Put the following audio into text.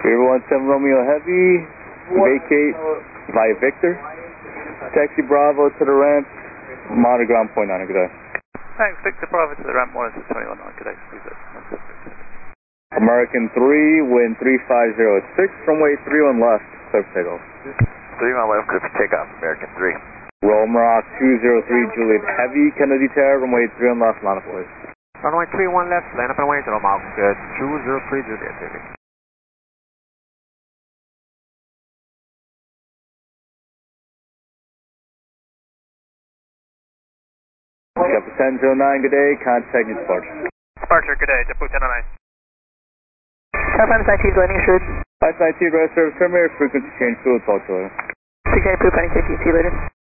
017 Romeo Heavy, vacate via Victor. Taxi Bravo to the ramp, monitor ground point 9, good day. Thanks, Victor Bravo to the ramp, monitor 21 9, good day. American 3, wind 3506, runway 31 left, clear for takeoff. 31 left, clear for takeoff, American 3. Roll 203 Juliet Heavy, Kennedy Tower, runway 31 left, line up please. Runway 31 left, line up and wait, Roll 203 Juliet Heavy. Jumper 1009, good day, contact your departure. Departure, good day, Jumper 1009. Southbound 19 landing assured. 519, rest service terminator, frequency change, fuel, talk to you later. 682, planning safety, see you later.